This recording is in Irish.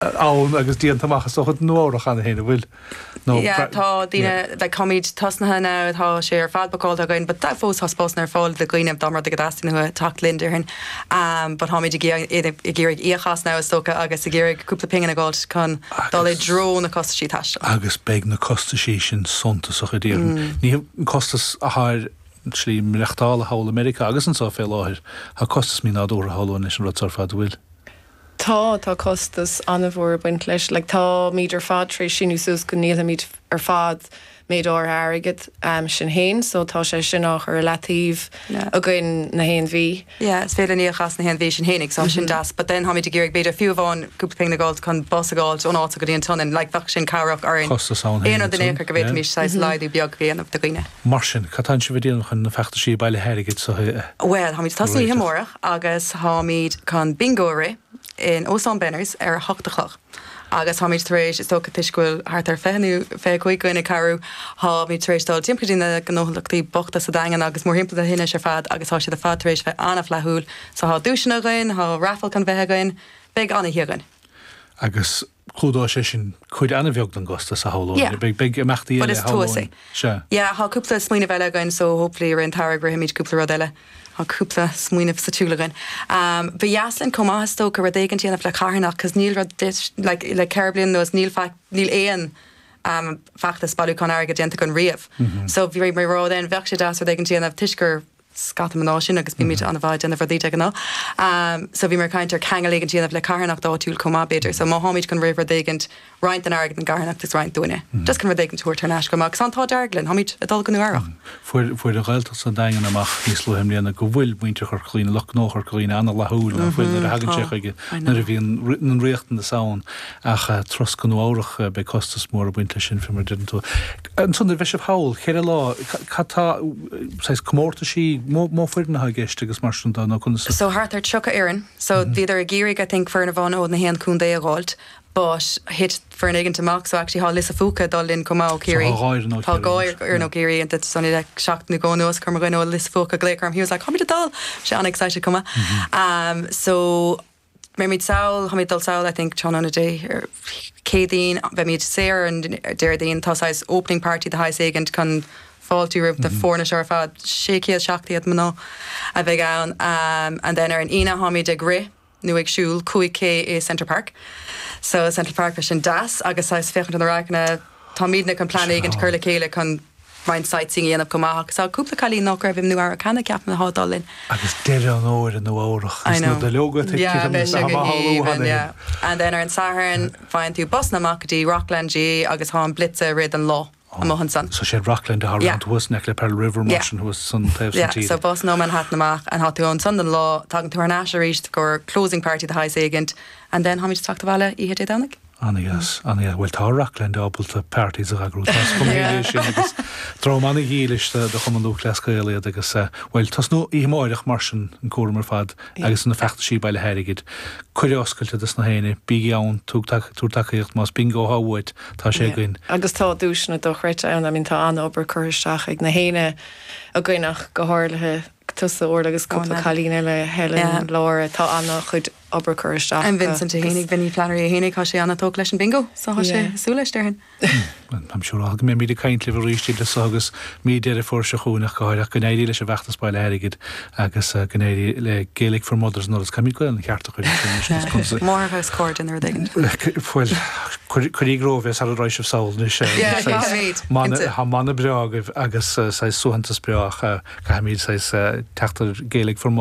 Áin agus díantamachchas so chud nóach an héna bhfuil. Tá díine le comid tasnathe ná tá sé ar fadbacáil a goin, but that fós haspós ar fáil de gcuoineh damar de gadastin tak lindirhin. But háid i ggéirigh íochas ná stocha agus i ggéirigh cúpla pingan a gáil chun dá le drón na costa sí taiste. Agus beag na costa sí sin sontas a chudían. Ní costas a háir slí mreachtála háil America agus an sá fé láthir. Tá costas mí nádóra háin is an rutar fad bhfuil. Tá costas anna bhór buint leis, le tá míad ar fad trééis sinú sus go níl míad ar fad méid á airigid sin héin, so tá sé sin nach ar letíh a gin na héan bhí. Is féidir níochas na héan bhí sin hénig sa sin das, but then háid ggéirigh beidir fiú bháin cúpla ping na gáil chun bos a gáil ón áta go dtíon tunin, le bhah sin carach ar éon den échar go bhéit mís sais leidú beag réanamh do gine. Mar sin, catán si bhdíanam chun na fechta sí bailile herigid so Well, háid tasí himórach agus háid chun bingóire in Ósán Benners ar 8:00. Agus háid taréis is tócha tuiscuil hart ar fénú fé chuigúine carú háid taréis dá timpdína gnóachtaí bochta sa dagan agus mór himmpla a hinine ar fad agus há siad a fad taréis bheith anna leúil sa há dúisina gain, há raffal can bheitthe gain, beag anna hiagain. Agus chúdá sé sin chuid anna bheocht an gosta sa háláin, beag imachtaí eile háláin. Ja, há cúpla smuoine bheile gain so hopefully ar an tarag raimiid cúpla rud eile. Há cúpla smuoineh sa túlagain. Ba jaslinn comá tóca ra dégant tíanamh le carnach, cos níl rud le ceirblin nó níl éon fachtas bailú chun airgad déanta chun riamh. So bhí ré rá den bheh sé das dégant tíanamh tuisgur scata maná sin agus bí míid anna bhaid denna bhdíte ná. So bhí mar caiintear cheangalégan tíanamh le carnach dá túúil comá beidir, so má háid chun réomh dégant roiint an airgad an garnach is roiint dúine. Just chun dégant túir tarnáis go agus antá dearglann, háid adul go nuarach. Fuair a ghiltas san dagan amach níos lo himlíanana go bhfuil muinte chu chlín lochnóchar chlín anna lethúil a bhfuil ar hagann seige na a bhíon an réachtan na saoin ach tros go nuárach be costas mór a buinte sin fi mar didn't tú. An sunna bheith háil, chéir lá catá commórta sí mó fuir na hageiste agus mar sin ná chun. So hart ar tucha éan, so bhíidir a géirigh I think fear na bháin ó na héan cún dé a gáilt. But hit for an agent to mark, so actually how Lisa Fuca dallin come out Kiri. How Goy or no Kiri and that's sunny like shocked to go nose come going Lisa Fuca Glaker. He was like, how many doll? She unexcited come. So Mermaid Saul, Hamid Dal Saul, I think John on a day or Kadeen, Bemid Sayer and Derdine Tossai's opening party the high agent can fall to the Fornish or fad shaky as shocked at Mano. I began and then an Ina Hamid de Gray, Newick Shul, Kuike Centre Park. So Central Park sin das agus sais fechan an rána tá mídna can plan agent curla céile can mind sightseeing anamh comach. So cúpla cailí nach raibh nu ar canna ceap na hádalin. Agus deir an óir an óirach. I know. The logo and then ar an Saharan find tú bus na macadí Rockland G agus há an blitze rid an law. So she had Rockland Harland was Necklace Pearl River Martian who was son so bus no Manhattan amach and had to on Sunday law talking to her national reached go closing party the high agent and then how much talked about it he danig yes well tá Rockland opal to parties a grú agus tro manna hílis de chumandú clascaile agus well tas no í máireach marsin an cuamar fad agus na fechta sí baile herigid chuioscailte das na héine bí ann tútaíocht más bingo háhaid tá sé goin agus tá dúisna do chreite an mín tá an obair chuisteach ag na héine a gcuinach go háirlathe tusa or agus cúpla chalína le Helen Laura tá anna chud obair chuisteach an Vincent a hénig Vinnie Flannery a hénig há sé anna tó leis an bingo so há sé súleis dearhin I'm sure I'll mé míad caintli bh ríistí le agus míidir a fór se chuúnach gáireach gonéirí leis a bheachtas baile herigid agus gonéirí le Gaelic for Mothers nó camí goil na cheartta chuir Mór bheith scóir in ar dagin Fuil chuígróh ar a roiisih saoil nu sé ha manna breagah agus suhananta breach ga míid teachtar Gaelic for